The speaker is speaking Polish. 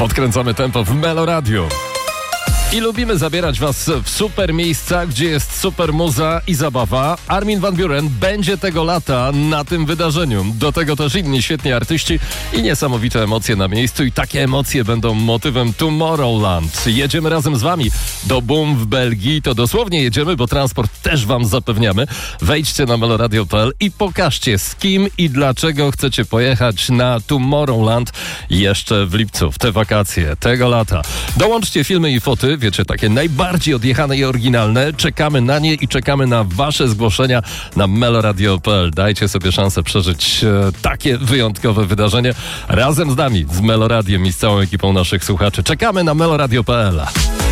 Podkręcamy tempo w Melo Radio. I lubimy zabierać was w super miejsca, gdzie jest super muza i zabawa. Armin van Buuren będzie tego lata na tym wydarzeniu. Do tego też inni świetni artyści i niesamowite emocje na miejscu. I takie emocje będą motywem Tomorrowland. Jedziemy razem z wami do Boom w Belgii. To dosłownie jedziemy, bo transport też wam zapewniamy. Wejdźcie na meloradio.pl i pokażcie, z kim i dlaczego chcecie pojechać na Tomorrowland jeszcze w lipcu, w te wakacje tego lata. Dołączcie filmy i foty, wiecie, takie najbardziej odjechane i oryginalne. Czekamy na nie i czekamy na wasze zgłoszenia na meloradio.pl. Dajcie sobie szansę przeżyć takie wyjątkowe wydarzenie razem z nami, z Meloradiem i z całą ekipą naszych słuchaczy. Czekamy na meloradio.pl.